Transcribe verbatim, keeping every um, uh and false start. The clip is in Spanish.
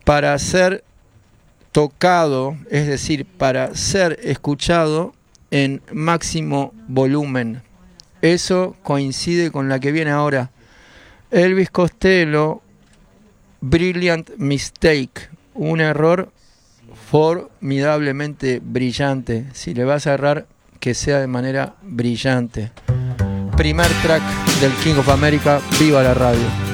para ser tocado, es decir, para ser escuchado en máximo volumen. Eso coincide con la que viene ahora. Elvis Costello, Brilliant Mistake, un error formidablemente brillante. Si le vas a errar, que sea de manera brillante. Primer track del King of America. Viva la radio.